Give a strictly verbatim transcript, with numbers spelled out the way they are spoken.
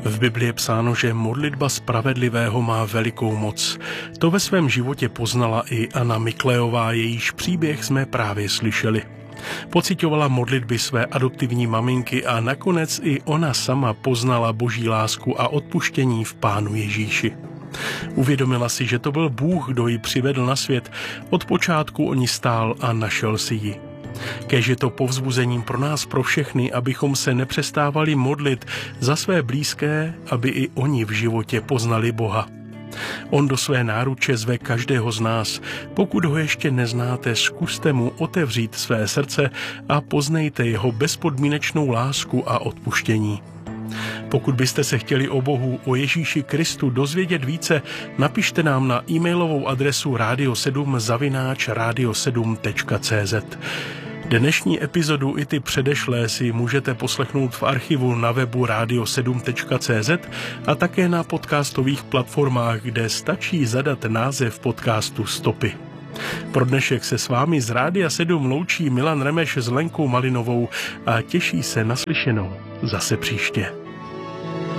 V Biblii je psáno, že modlitba spravedlivého má velikou moc. To ve svém životě poznala i Anna Miklejová, jejíž příběh jsme právě slyšeli. Pociťovala modlitby své adoptivní maminky a nakonec i ona sama poznala Boží lásku a odpuštění v Pánu Ježíši. Uvědomila si, že to byl Bůh, kdo ji přivedl na svět. Od počátku o ní stál a našel si ji. Kéž je to povzbuzením pro nás, pro všechny, abychom se nepřestávali modlit za své blízké, aby i oni v životě poznali Boha. On do své náruče zve každého z nás. Pokud ho ještě neznáte, zkuste mu otevřít své srdce a poznejte jeho bezpodmínečnou lásku a odpuštění. Pokud byste se chtěli o Bohu, o Ježíši Kristu dozvědět více, napište nám na e-mailovou adresu radio sedm zavináč radio sedm tečka cé zet. Dnešní epizodu i ty předešlé si můžete poslechnout v archivu na webu radio sedm tečka cé zet a také na podcastových platformách, kde stačí zadat název podcastu Stopy. Pro dnešek se s vámi z Rádia sedm loučí Milan Remeš s Lenkou Malinovou a těší se na slyšenou zase příště.